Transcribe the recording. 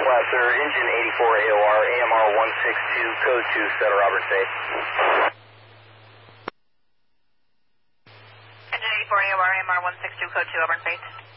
Lab, sir. Engine 84 AOR, AMR 162, code 2, Center Auburn State. Engine 84 AOR, AMR 162, code 2, Auburn State.